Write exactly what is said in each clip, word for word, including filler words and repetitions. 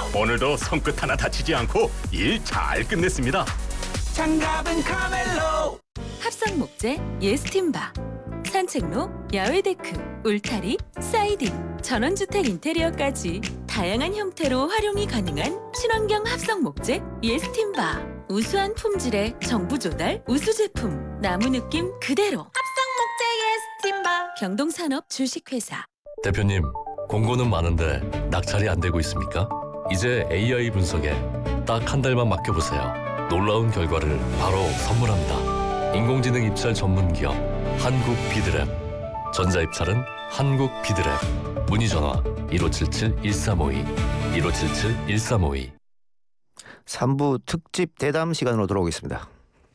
오늘도 손끝 하나 다치지 않고 일 잘 끝냈습니다. 장갑은 카멜로. 합성 목재 예스팀바, 산책로, 야외 데크, 울타리, 사이딩, 전원주택 인테리어까지 다양한 형태로 활용이 가능한 친환경 합성 목재 예스팀바. 우수한 품질의 정부 조달 우수 제품, 나무 느낌 그대로. 합성 목재 예스팀바. 경동산업 주식회사. 대표님, 공고는 많은데 낙찰이 안 되고 있습니까? 이제 에이아이 분석에 딱 한 달만 맡겨보세요. 놀라운 결과를 바로 선물합니다. 인공지능 입찰 전문 기업 한국 비드랩. 전자 입찰은 한국 비드랩. 문의 전화 일오칠칠 일삼오이 일오칠칠 일삼오이. 삼 부 특집 대담 시간으로 돌아오겠습니다.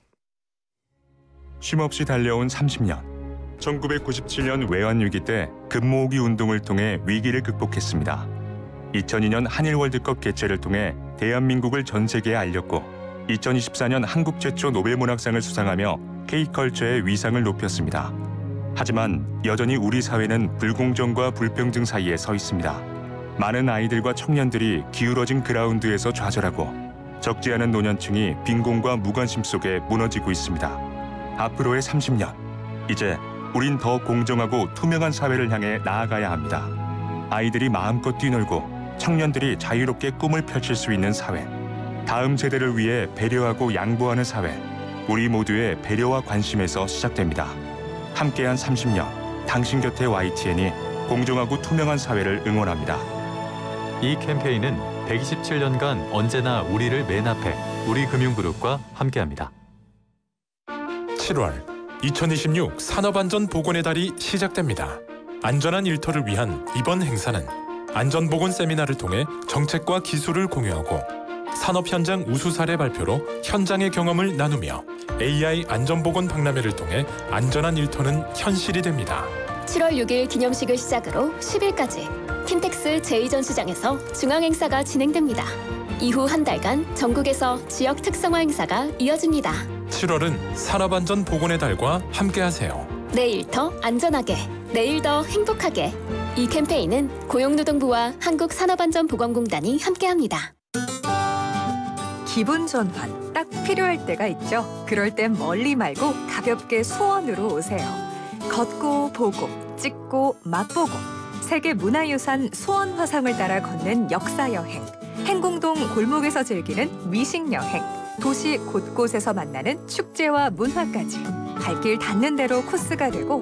쉼없이 달려온 삼십 년. 천구백구십칠 년 외환위기 때 금모으기 운동을 통해 위기를 극복했습니다. 이천이 년 한일 월드컵 개최를 통해 대한민국을 전 세계에 알렸고 이천이십사 년 한국 최초 노벨문학상을 수상하며 K컬처의 위상을 높였습니다. 하지만 여전히 우리 사회는 불공정과 불평등 사이에 서 있습니다. 많은 아이들과 청년들이 기울어진 그라운드에서 좌절하고 적지 않은 노년층이 빈곤과 무관심 속에 무너지고 있습니다. 앞으로의 삼십 년, 이제 우린 더 공정하고 투명한 사회를 향해 나아가야 합니다. 아이들이 마음껏 뛰놀고 청년들이 자유롭게 꿈을 펼칠 수 있는 사회, 다음 세대를 위해 배려하고 양보하는 사회, 우리 모두의 배려와 관심에서 시작됩니다. 함께한 삼십 년, 당신 곁에 와이티엔이 공정하고 투명한 사회를 응원합니다. 이 캠페인은 백이십칠 년간 언제나 우리를 맨 앞에 우리금융그룹과 함께합니다. 칠월 이천이십육 산업안전보건의 달이 시작됩니다. 안전한 일터를 위한 이번 행사는 안전보건 세미나를 통해 정책과 기술을 공유하고 산업 현장 우수 사례 발표로 현장의 경험을 나누며 에이아이 안전보건 박람회를 통해 안전한 일터는 현실이 됩니다. 칠월 육일 기념식을 시작으로 십일까지 킨텍스 제이 전시장에서 중앙행사가 진행됩니다. 이후 한 달간 전국에서 지역 특성화 행사가 이어집니다. 칠월은 산업안전보건의 달과 함께하세요. 내일 더 안전하게, 내일 더 행복하게. 이 캠페인은 고용노동부와 한국산업안전보건공단이 함께합니다. 기분 전환 딱 필요할 때가 있죠. 그럴 땐 멀리 말고 가볍게 수원으로 오세요. 걷고 보고 찍고 맛보고 세계 문화유산 수원 화상을 따라 걷는 역사여행, 행궁동 골목에서 즐기는 미식여행, 도시 곳곳에서 만나는 축제와 문화까지 갈 길 닿는 대로 코스가 되고